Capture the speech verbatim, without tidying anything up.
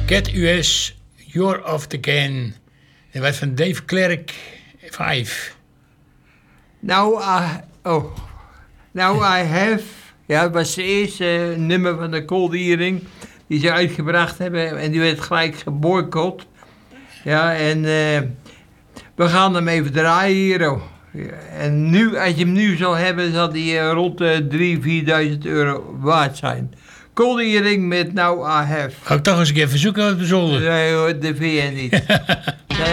Cat U S, You're Off Again. Dat was van Dave Clark, vijf. Now I, oh, now I have, ja, dat was het eerste nummer van de Cold Earring die ze uitgebracht hebben en die werd gelijk geboycott. Ja, en uh, we gaan hem even draaien hier. Oh. En nu, als je hem nu zal hebben, zal die uh, rond de drieduizend, vierduizend euro waard zijn. Cold Earring met Now I Have. Ga ik toch eens een keer verzoeken wat we zullen. Nee hoor, de V N niet.